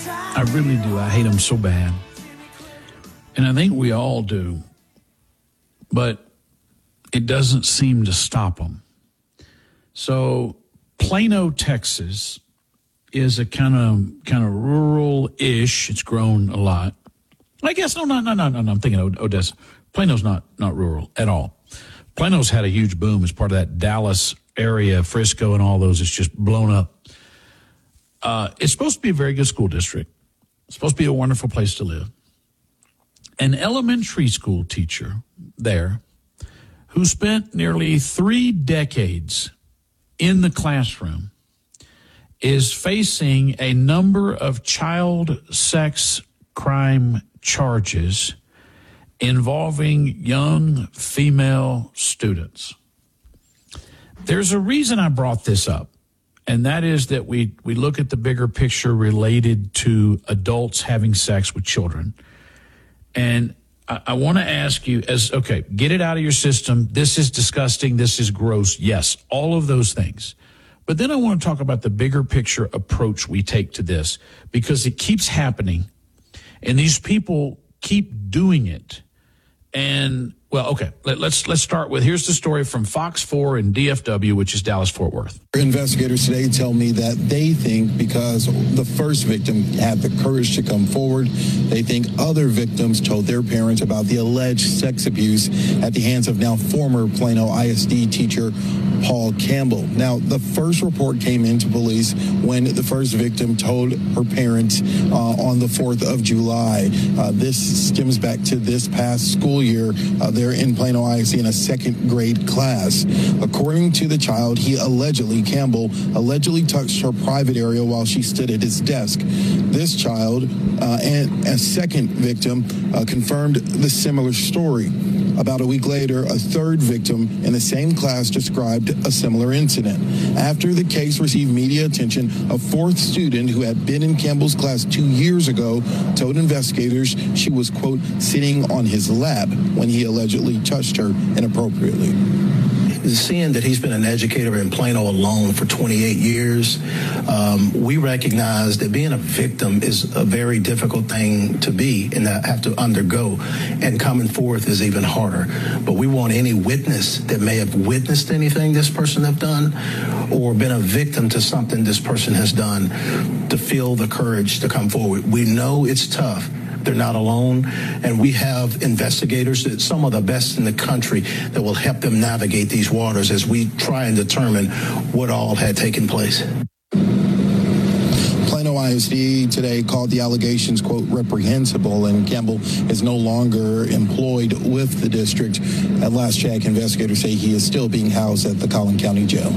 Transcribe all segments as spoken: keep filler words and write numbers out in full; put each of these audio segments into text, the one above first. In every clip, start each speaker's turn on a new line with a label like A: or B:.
A: I really do. I hate them so bad. And I think we all do. But it doesn't seem to stop them. So Plano, Texas is a kind of kind of rural-ish. It's grown a lot. I guess, no, no, no, no, no, I'm thinking of Odessa. Plano's not, not rural at all. Plano's had a huge boom as part of that Dallas area, Frisco and all those. It's just blown up. Uh, it's supposed to be a very good school district. It's supposed to be a wonderful place to live. An elementary school teacher there who spent nearly three decades in the classroom is facing a number of child sex crime charges involving young female students. There's a reason I brought this up, and that is that we, we look at the bigger picture related to adults having sex with children. And I, I want to ask you, as okay, get it out of your system. This is disgusting. This is gross. Yes, all of those things. But then I want to talk about the bigger picture approach we take to this, because it keeps happening. And these people keep doing it. And, well, okay, let, let's let's start with, here's the story from Fox four and D F W, which is Dallas-Fort Worth.
B: Investigators today tell me that they think because the first victim had the courage to come forward, they think other victims told their parents about the alleged sex abuse at the hands of now former Plano I S D teacher Paul Campbell. Now, the first report came into police when the first victim told her parents uh, on the fourth of July. Uh, this stems back to this past school year. Uh, they're in Plano I S D in a second grade class. According to the child, he allegedly, Campbell, allegedly touched her private area while she stood at his desk. This child uh, and a second victim uh, confirmed the similar story. About a week later, a third victim in the same class described a similar incident. After the case received media attention, a fourth student who had been in Campbell's class two years ago told investigators she was, quote, sitting on his lap when he allegedly touched her inappropriately.
C: Seeing that he's been an educator in Plano alone for twenty-eight years, um, we recognize that being a victim is a very difficult thing to be and have to undergo, and coming forth is even harder. But we want any witness that may have witnessed anything this person have done or been a victim to something this person has done to feel the courage to come forward. We know it's tough. They're not alone, and we have investigators, that some of the best in the country, that will help them navigate these waters as we try and determine what all had taken place.
B: Plano I S D today called the allegations, quote, reprehensible, and Campbell is no longer employed with the district. At last check, investigators say he is still being housed at the Collin County Jail.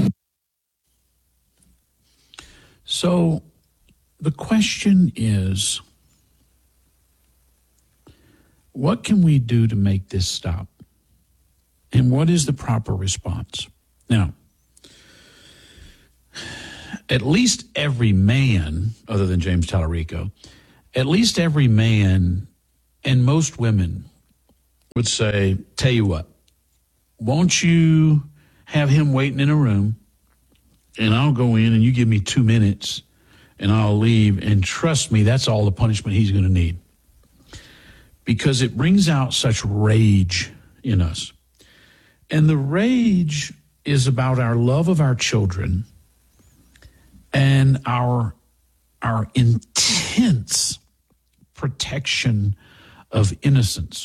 A: So the question is, what can we do to make this stop? And what is the proper response? Now, at least every man, other than James Tallarico, at least every man and most women would say, tell you what, won't you have him waiting in a room, and I'll go in and you give me two minutes and I'll leave, and trust me, that's all the punishment he's going to need. Because it brings out such rage in us. And the rage is about our love of our children and our, our intense protection of innocence.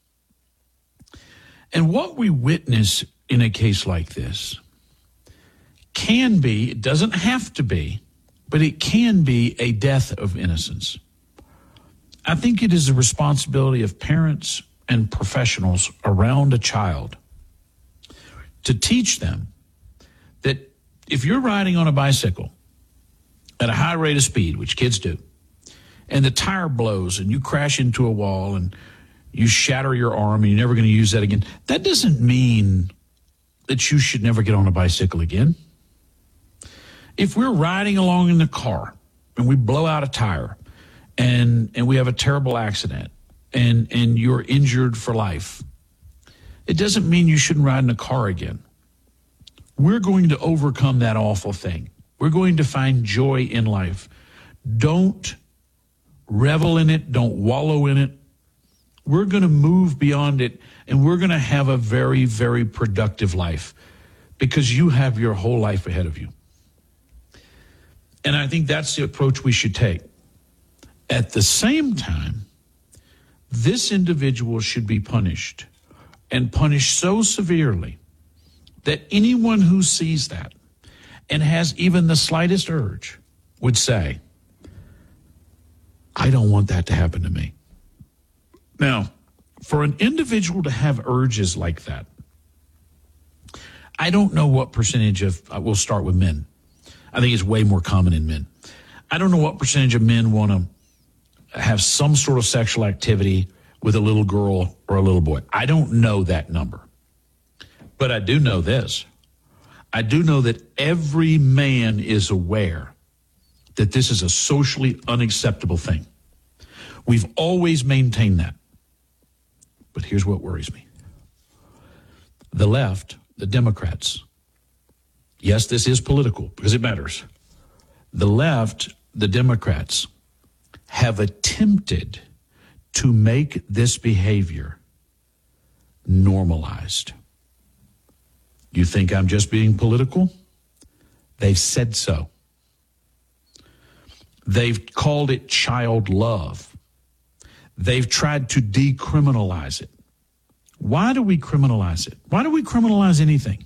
A: And what we witness in a case like this can be, it doesn't have to be, but it can be a death of innocence. I think it is the responsibility of parents and professionals around a child to teach them that if you're riding on a bicycle at a high rate of speed, which kids do, and the tire blows and you crash into a wall and you shatter your arm and you're never going to use that again, that doesn't mean that you should never get on a bicycle again. If we're riding along in the car and we blow out a tire, and and we have a terrible accident, and, and you're injured for life, it doesn't mean you shouldn't ride in a car again. We're going to overcome that awful thing. We're going to find joy in life. Don't revel in it. Don't wallow in it. We're going to move beyond it, and we're going to have a very, very productive life because you have your whole life ahead of you. And I think that's the approach we should take. At the same time, this individual should be punished, and punished so severely that anyone who sees that and has even the slightest urge would say, I don't want that to happen to me. Now, for an individual to have urges like that, I don't know what percentage of, uh, we'll start with men. I think it's way more common in men. I don't know what percentage of men want to have some sort of sexual activity with a little girl or a little boy. I don't know that number. But I do know this. I do know that every man is aware that this is a socially unacceptable thing. We've always maintained that. But here's what worries me. The left, the Democrats, yes, this is political because it matters. The left, the Democrats, have attempted to make this behavior normalized. You think I'm just being political? They've said so. They've called it child love. They've tried to decriminalize it. Why do we criminalize it? Why do we criminalize anything?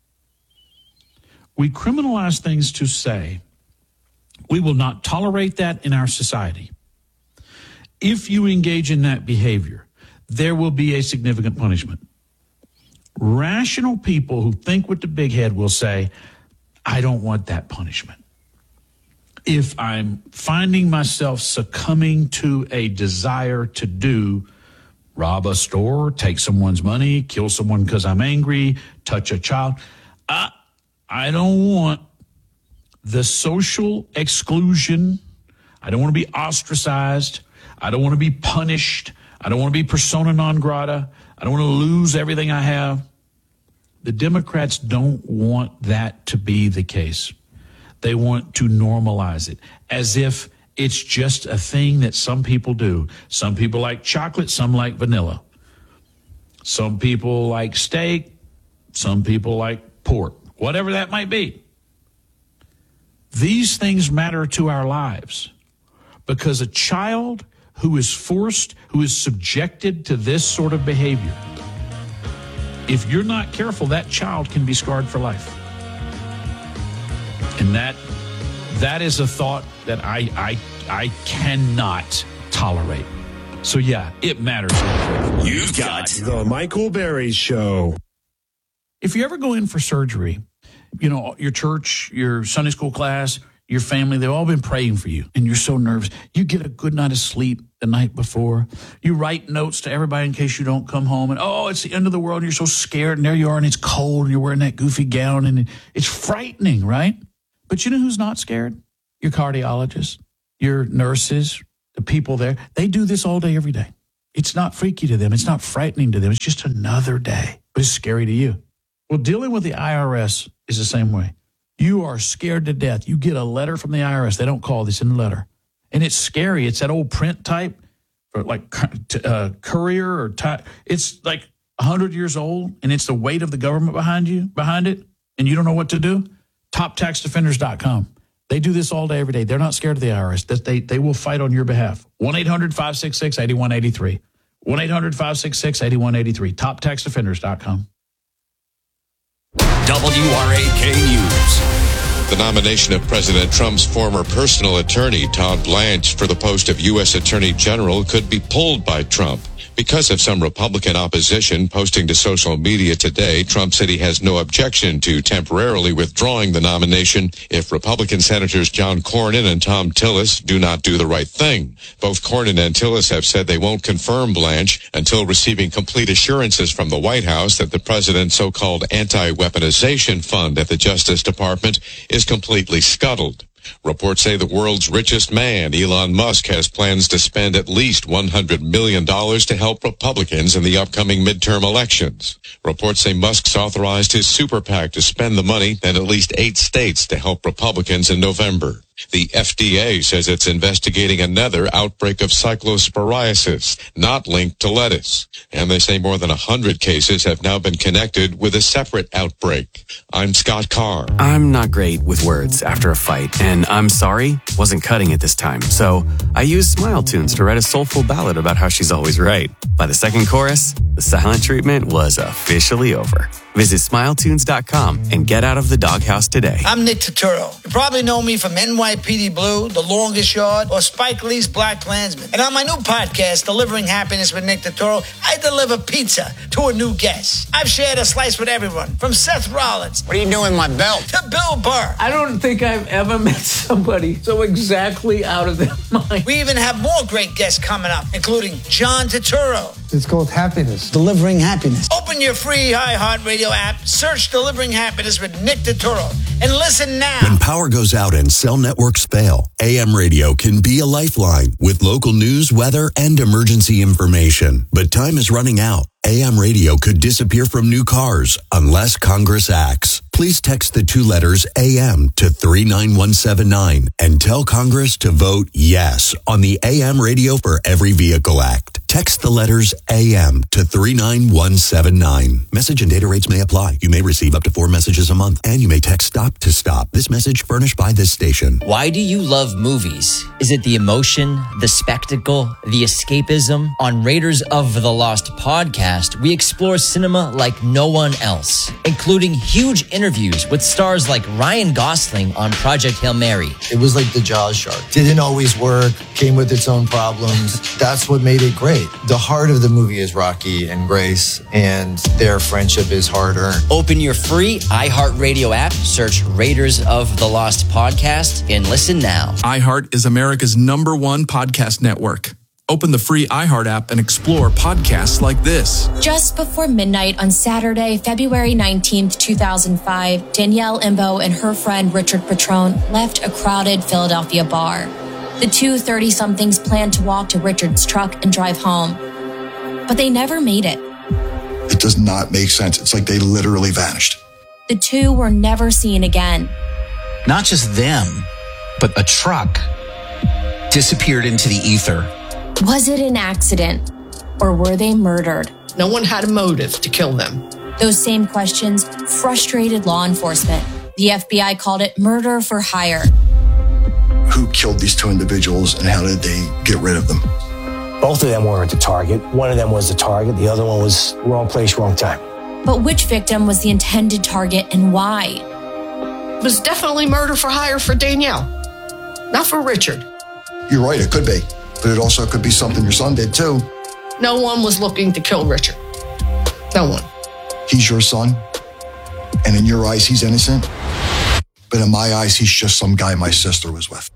A: We criminalize things to say we will not tolerate that in our society. If you engage in that behavior, there will be a significant punishment. Rational people who think with the big head will say, I don't want that punishment. If I'm finding myself succumbing to a desire to do, rob a store, take someone's money, kill someone because I'm angry, touch a child, I, I don't want the social exclusion. I don't want to be ostracized. I don't want to be punished. I don't want to be persona non grata. I don't want to lose everything I have. The Democrats don't want that to be the case. They want to normalize it as if it's just a thing that some people do. Some people like chocolate, some like vanilla. Some people like steak, some people like pork, whatever that might be. These things matter to our lives because a child who is forced, who is subjected to this sort of behavior, if you're not careful, that child can be scarred for life. And that that is a thought that I I I cannot tolerate. So yeah, it matters.
D: You've got the Michael Berry Show.
A: If you ever go in for surgery, you know, your church, your Sunday school class, your family, they've all been praying for you, and you're so nervous. You get a good night of sleep the night before. You write notes to everybody in case you don't come home, and oh, it's the end of the world, and you're so scared, and there you are, and it's cold, and you're wearing that goofy gown, and it's frightening, right? But you know who's not scared? Your cardiologists, your nurses, the people there. They do this all day, every day. It's not freaky to them. It's not frightening to them. It's just another day, but it's scary to you. Well, dealing with the I R S is the same way. You are scared to death. You get a letter from the I R S. They don't call this in the letter. And it's scary. It's that old print type, or like uh, courier or type. It's like one hundred years old, and it's the weight of the government behind you, behind it, and you don't know what to do. top tax defenders dot com. They do this all day, every day. They're not scared of the I R S. They, they will fight on your behalf. one eight hundred five six six eight one eight three. one eight hundred five six six eight one eight three. top tax defenders dot com.
D: W R A K News.
E: The nomination of President Trump's former personal attorney, Todd Blanche, for the post of U S Attorney General could be pulled by Trump. Because of some Republican opposition posting to social media today, Trump said he has no objection to temporarily withdrawing the nomination if Republican Senators John Cornyn and Thom Tillis do not do the right thing. Both Cornyn and Tillis have said they won't confirm Blanche until receiving complete assurances from the White House that the president's so-called anti-weaponization fund at the Justice Department is completely scuttled. Reports say the world's richest man, Elon Musk, has plans to spend at least one hundred million dollars to help Republicans in the upcoming midterm elections. Reports say Musk's authorized his super PAC to spend the money in at least eight states to help Republicans in November. The F D A says it's investigating another outbreak of cyclosporiasis, not linked to lettuce. And they say more than one hundred cases have now been connected with a separate outbreak. I'm Scott Carr.
F: I'm not great with words after a fight, and I'm sorry wasn't cutting it this time. So I used Smile Tunes to write a soulful ballad about how she's always right. By the second chorus, the silent treatment was officially over. Visit smile tunes dot com and get out of the doghouse today.
G: I'm Nick Turturro. You probably know me from N Y P D Blue, The Longest Yard, or Spike Lee's Black Klansman. And on my new podcast, Delivering Happiness with Nick Turturro, I deliver pizza to a new guest. I've shared a slice with everyone, from Seth Rollins.
H: What are you doing with my belt?
G: To Bill Burr.
I: I don't think I've ever met somebody so exactly out of their mind.
G: We even have more great guests coming up, including John Turturro.
J: It's called Happiness.
H: Delivering Happiness.
G: Open your free iHeartRadio app, search Delivering Happiness with Nick Turturro, and listen now.
K: When power goes out and cell networks fail, A M radio can be a lifeline with local news, weather, and emergency information. But time is running out. A M radio could disappear from new cars unless Congress acts. Please text the two letters A M to three nine one seven nine and tell Congress to vote yes on the A M Radio for Every Vehicle Act. Text the letters A M to three nine one seven nine. Message and data rates may apply. You may receive up to four messages a month, and you may text STOP to STOP. This message furnished by this station.
L: Why do you love movies? Is it the emotion, the spectacle, the escapism? On Raiders of the Lost podcast, we explore cinema like no one else, including huge interviews with stars like Ryan Gosling on Project Hail Mary.
M: It was like the Jaws shark. Didn't always work, came with its own problems. That's what made it great. The heart of the movie is Rocky and Grace, and their friendship is hard-earned.
L: Open your free iHeartRadio app, search Raiders of the Lost podcast, and listen now.
N: iHeart is America's number one podcast network. Open the free iHeart app and explore podcasts like this.
O: Just before midnight on Saturday, February nineteenth, two thousand five, Danielle Imbo and her friend Richard Petrone left a crowded Philadelphia bar. The two thirty-somethings planned to walk to Richard's truck and drive home, but they never made it.
P: It does not make sense. It's like they literally vanished.
O: The two were never seen again.
Q: Not just them, but a truck disappeared into the ether.
O: Was it an accident, or were they murdered?
R: No one had a motive to kill them.
O: Those same questions frustrated law enforcement. The F B I called it murder for hire.
P: Who killed these two individuals and how did they get rid of them?
S: Both of them weren't the target. One of them was the target. The other one was wrong place, wrong time.
O: But which victim was the intended target and why?
R: It was definitely murder for hire for Danielle, not for Richard.
P: You're right, it could be. But it also could be something your son did too.
R: No one was looking to kill Richard. No one.
P: He's your son, and in your eyes, he's innocent. But in my eyes, he's just some guy my sister was with.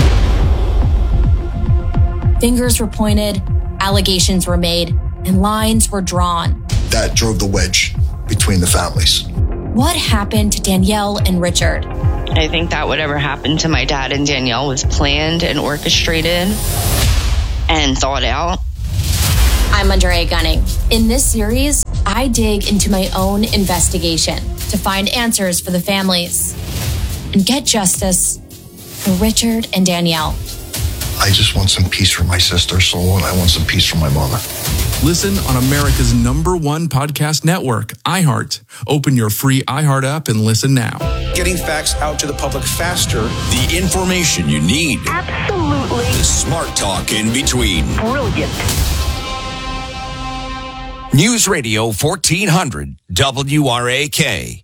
O: Fingers were pointed, allegations were made, and lines were drawn.
P: That drove the wedge between the families.
O: What happened to Danielle and Richard?
T: I think that whatever happened to my dad and Danielle was planned and orchestrated and thought out.
O: I'm Andrea Gunning. In this series, I dig into my own investigation to find answers for the families and get justice for Richard and Danielle.
P: I just want some peace for my sister's soul, and I want some peace for my mother.
N: Listen on America's number one podcast network, iHeart. Open your free iHeart app and listen now.
U: Getting facts out to the public faster.
V: The information you need.
W: Absolutely.
V: The smart talk in between.
W: Brilliant.
V: News Radio fourteen hundred W R A K.